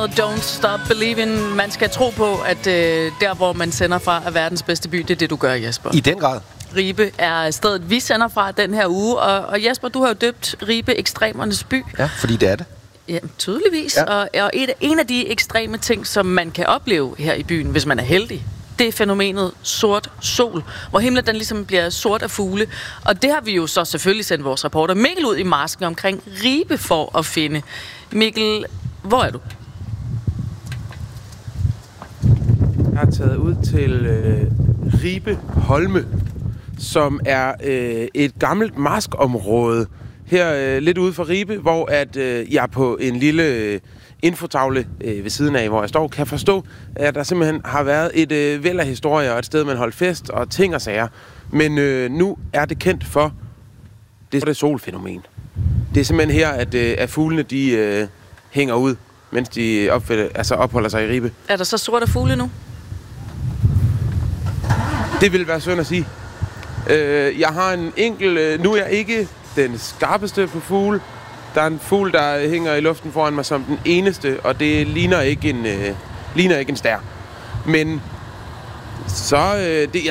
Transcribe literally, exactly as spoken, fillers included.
Don't stop believing. Man skal tro på, at øh, der, hvor man sender fra, er verdens bedste by. Det er det, du gør, Jesper. I den grad. Ribe er stedet, vi sender fra den her uge. Og, og Jesper, du har jo døbt Ribe ekstremernes by. Ja, fordi det er det. Ja, tydeligvis. Ja. Og, og et, en af de ekstreme ting, som man kan opleve her i byen, hvis man er heldig, det er fænomenet sort sol, hvor himlen den ligesom bliver sort af fugle. Og det har vi jo så selvfølgelig sendt vores reporter Mikkel ud i marsken omkring Ribe for at finde. Mikkel, hvor er du? Jeg har taget ud til øh, Ribe Holme, som er øh, et gammelt maskområde her øh, lidt ude for Ribe, hvor at øh, jeg på en lille øh, infotavle øh, ved siden af, hvor jeg står, kan forstå, at der simpelthen har været et øh, væld af historier og et sted, man holdt fest og ting og sager. Men øh, nu er det kendt for det, det solfænomen. Det er simpelthen her, at, øh, at fuglene de øh, hænger ud, mens de opfælder, altså opholder sig i Ribe. Er der så sorte fugle nu? Det vil være synd at sige. Øh, jeg har en enkelt... Øh, nu er jeg ikke den skarpeste på fugle. Der er en fugl, der hænger i luften foran mig som den eneste, og det ligner ikke en, øh, ligner ikke en stær. Men så... Øh, det,